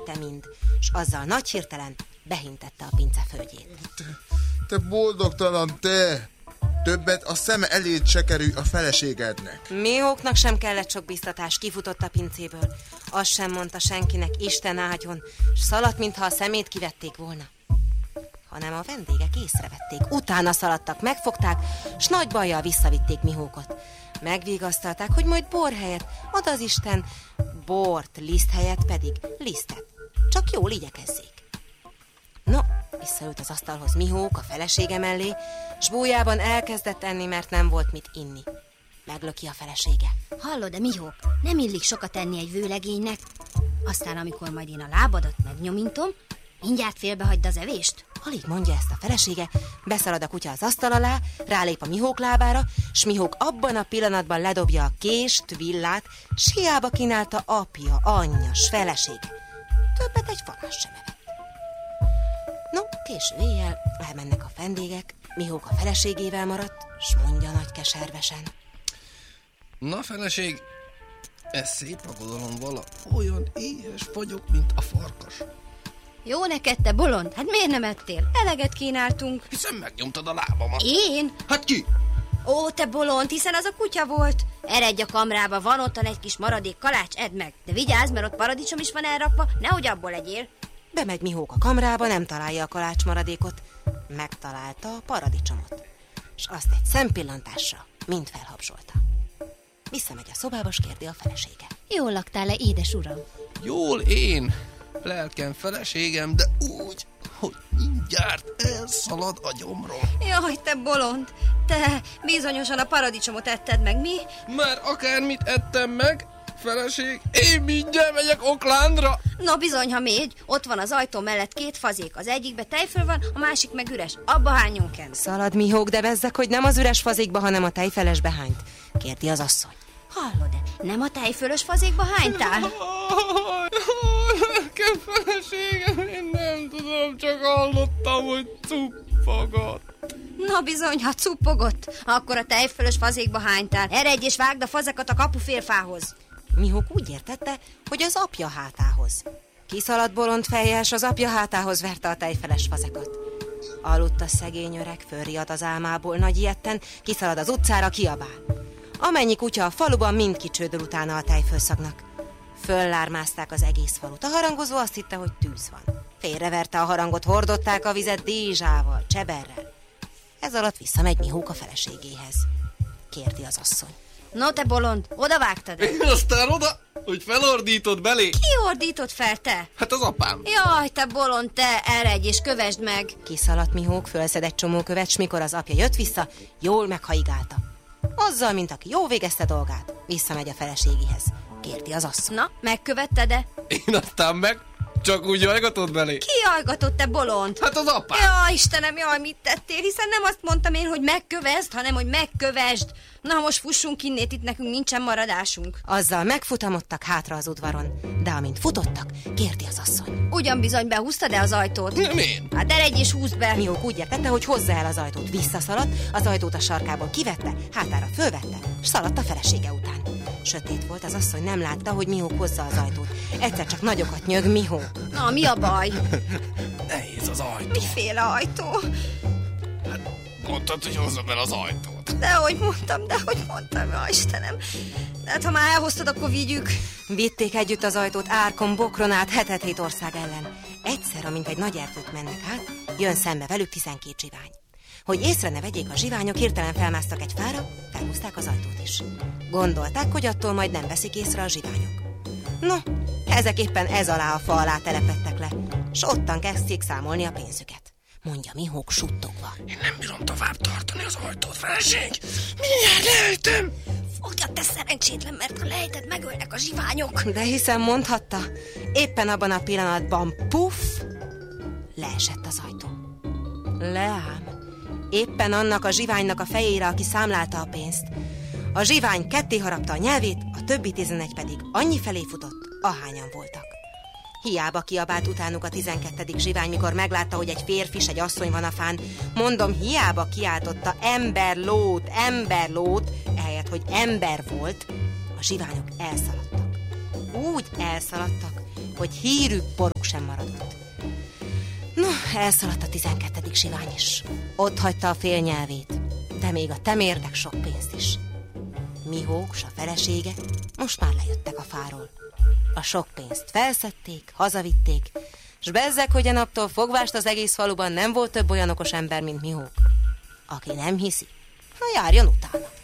elvitte mind, s azzal nagy hirtelen behintette a pince földjét. Te boldogtalan te! Többet a szeme eléd se kerülj a feleségednek. Mihóknak sem kellett sok biztatás, kifutott a pincéből. Azt sem mondta senkinek, Isten áldjon, s szaladt, mintha a szemét kivették volna. Hanem a vendégek észrevették, utána szaladtak, megfogták, s nagy bajjal visszavitték Mihókot. Megvigasztalták, hogy majd bor helyett ad az Isten bort, liszt helyett pedig lisztet. Csak jól igyekezzék. No, visszaült az asztalhoz Mihók a felesége mellé, s bújjában elkezdett enni, mert nem volt mit inni. Meglöki a felesége. Hallod-e, Mihók? Nem illik sokat enni egy vőlegénynek. Aztán, amikor majd én a lábadat megnyomintom, mindjárt félbehagyd az evést. Alig mondja ezt a felesége, beszalad a kutya az asztal alá, rálép a Mihók lábára, s Mihók abban a pillanatban ledobja a kést, villát, s hiába kínálta apja, anyja, s felesége. Többet egy falást sem evett. No, késő éjjel elmennek a vendégek, Mihók a feleségével maradt, s mondja nagy keservesen. Na, feleség, ez szép aggodalom vala, olyan éhes vagyok, mint a farkas. Jó neked, te bolond? Hát miért nem ettél? Eleget kínáltunk. Hiszen megnyomtad a lábamat. Én? Hát ki? Ó, te bolond, hiszen az a kutya volt. Eredj a kamrába, van ottan egy kis maradék kalács, edd meg. De vigyázz, mert ott paradicsom is van elrakva, nehogy abból legyél. Bemegy Mihók a kamrába, nem találja a kalács maradékot. Megtalálta a paradicsomot. És azt egy szempillantásra mind felhabzsolta. Visszamegy a szobába, s kérdi a felesége. Jól laktál-e, édes uram? Jól én, lelkem feleségem, de úgy, hogy mindjárt elszalad a gyomrom. Jaj, te bolond, te bizonyosan a paradicsomot etted meg, mi? Mert akármit ettem meg, feleség, én mindjárt megyek Oklándra. No bizony, ha mégy, ott van az ajtó mellett 2 fazék, az egyikbe tejföl van, a másik meg üres, abba hányunk kell. Szalad Mihók, de bezzek, hogy nem az üres fazékba, hanem a tejfelesbe hányt, kérdi az asszony. Hallod-e, nem a tejfölös fazékba hánytál? Nekem feleségem, én nem tudom, csak hallottam, hogy cuppogott. Na bizony, ha cuppogott, akkor a tejfölös fazékba hánytál. Eredj és vágd a fazekat a kapufélfához. Mihók úgy értette, hogy az apja hátához. Kiszaladt bolond fejjel, s az apja hátához verte a tejfeles fazekat. Aludt a szegény öreg, fölriadt az álmából, nagy ijedten, kiszalad az utcára, kiabál. Amennyi kutya a faluban, mind kicsődöl utána a tejfölszagnak. Föllármázták az egész falut. A harangozó azt hitte, hogy tűz van. Félreverte a harangot, hordották a vizet dézsával, cseberrel. Ez alatt visszamegy Mihók a feleségéhez. Kérdi az asszony. No te bolond, oda vágtad? Én aztán oda, hogy felordított belé. Ki ordított fel, te? Hát az apám. Jaj, te bolond, te, eredj és kövesd meg. Kiszaladt Mihók, fölszed egy csomó követ, s mikor az apja jött vissza, jól meghaigálta. Azzal, mint aki jó végezte dolgát, visszamegy a feleségéhez. Kérdi az asszony. Na, megkövetted-e? Én aztán meg csak úgy ajgatott belé. Ki ajgatott, te bolond? Hát az apám. Jaj, Istenem, jaj, mit tettél? Hiszen nem azt mondtam én, hogy megkövesd, hanem hogy megkövesd. Na, most fussunk innét, itt nekünk nincsen maradásunk. Azzal megfutamodtak hátra az udvaron, de amint futottak, kérdi az asszony. Ugyan bizony behúztad-e az ajtót? Nem én. Hát eredj és húzd be. Mihók úgy értette, hogy hozza el az ajtót. Visszaszaladt, az ajtót a sarkából kivette, hátára fölvette, s szaladt a felesége után. Sötét volt, az asszony nem látta, hogy Mihók hozza az ajtót. Egyszer csak nagyokat nyög Mihók. Na, mi a baj? Nehéz az ajtó. Miféle ajtó? Hát mondtad, hogy hozzam el az ajtót. Dehogy mondtam, jaj, Istenem. De hát, ha már elhoztad, akkor vigyük. Vitték együtt az ajtót árkon, bokron át, 7 ország ellen. Egyszer, amint egy nagy erdőt mennek át, jön szembe velük 12 zsivány. Hogy észre ne vegyék a zsiványok, hirtelen felmásztak egy fára, felhúzták az ajtót is. Gondolták, hogy attól majd nem veszik észre a zsiványok. No, ezek éppen ez alá a fa alá telepettek le, s ottan kezdték számolni a pénzüket. Mondja Mihók suttogva. Én nem bírom tovább tartani az ajtót, feleség. Mindjárt lejtem. Fogja, te szerencsétlen, mert ha lejted, megölnek a zsiványok. De hiszen mondhatta, éppen abban a pillanatban puff, leesett az ajtó. Leám, éppen annak a zsiványnak a fejére, aki számlálta a pénzt. A zsivány ketté harapta a nyelvét, a többi 11 pedig annyi felé futott, ahányan voltak. Hiába kiabált utánuk a 12. zsivány, mikor meglátta, hogy egy férfi s egy asszony van a fán. Mondom, hiába kiáltotta emberlót, ehelyett, hogy ember volt, a zsiványok elszaladtak. Úgy elszaladtak, hogy hírű poruk sem maradott. No, elszaladt a 12. sivány is. Ott hagyta a fél nyelvét, de még a temérdek sok pénzt is. Mihók s a felesége most már lejöttek a fáról. A sok pénzt felszedték, hazavitték, s bezzeg, hogy a naptól fogvást az egész faluban nem volt több olyan okos ember, mint Mihók. Aki nem hiszi, ha járjon utána.